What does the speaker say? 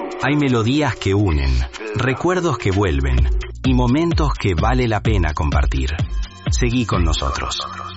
Hay melodías que unen, recuerdos que vuelven y momentos que vale la pena compartir. Seguí con nosotros.